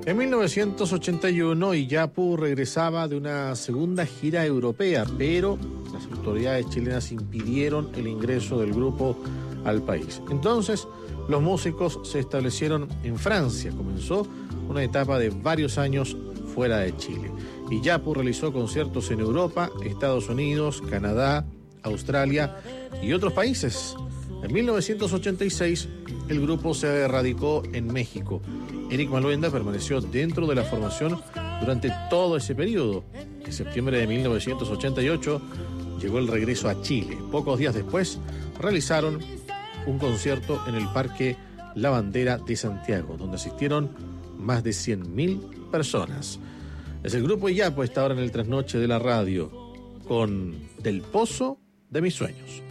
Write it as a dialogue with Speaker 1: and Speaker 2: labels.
Speaker 1: En 1981, Iyapu regresaba de una segunda gira europea, pero las autoridades chilenas impidieron el ingreso del grupo al país. Entonces, los músicos se establecieron en Francia. Comenzó una etapa de varios años fuera de Chile. Iyapu realizó conciertos en Europa, Estados Unidos, Canadá, Australia y otros países. En 1986, el grupo se radicó en México. Eric Maluenda permaneció dentro de la formación durante todo ese periodo. En septiembre de 1988 llegó el regreso a Chile. Pocos días después realizaron un concierto en el Parque La Bandera de Santiago, donde asistieron más de 100.000 personas. Es el grupo Iyapu, está ahora en el trasnoche de la radio con Del Pozo de mis sueños.